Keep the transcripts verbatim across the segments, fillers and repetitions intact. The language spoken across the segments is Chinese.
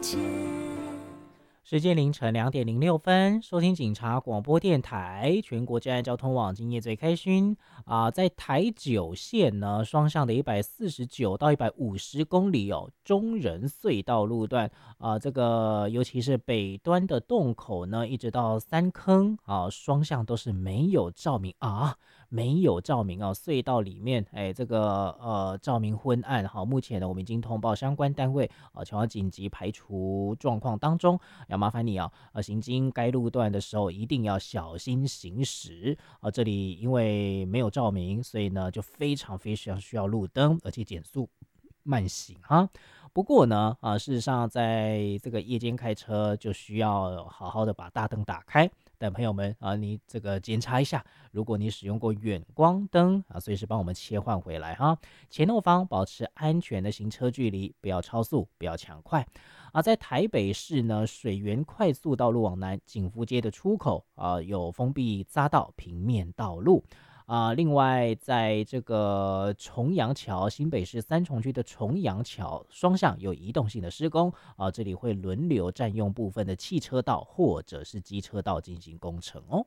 时间凌晨两点零六分，收听警察广播电台全国治安交通网，今夜最开心啊、呃在台九线呢，双向的一百四十九到一百五十公里哦，中仁隧道路段啊、呃这个尤其是北端的洞口呢，一直到三坑啊、双向都是没有照明啊。没有照明哦，隧道里面，哎，这个呃照明昏暗，好，目前呢我们已经通报相关单位啊，前往紧急排除状况当中，要麻烦你啊，呃，行经该路段的时候一定要小心行驶啊。这里因为没有照明，所以呢就非常非常需要路灯，而且减速慢行哈。不过呢，啊，事实上在这个夜间开车就需要好好的把大灯打开。但朋友们啊，你这个检查一下，如果你使用过远光灯啊，随时帮我们切换回来哈。前后方保持安全的行车距离，不要超速，不要抢快。啊，在台北市呢，水源快速道路往南景福街的出口啊，有封闭匝道平面道路。啊，另外，在这个重阳桥，新北市三重区的重阳桥双向有移动性的施工啊，这里会轮流占用部分的汽车道或者是机车道进行工程哦。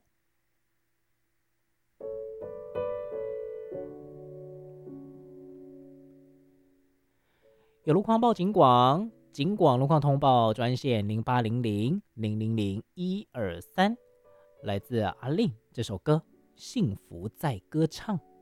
有路况报警广，警广路况通报专线零八零零零零零一二三，来自阿令这首歌《幸福在歌唱》。